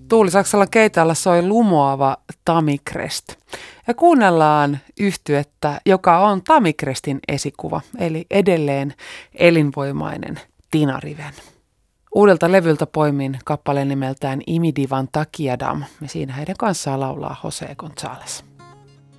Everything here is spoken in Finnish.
Tuulisaksalla keitaalla soi lumoava Tamikrest. Ja kuunnellaan yhtyettä, joka on Tamikrestin esikuva, eli edelleen elinvoimainen Tina Riven. Uudelta levyltä poimin kappaleen nimeltään Imidivan Takiadam, ja siinä heidän kanssaan laulaa Jose González.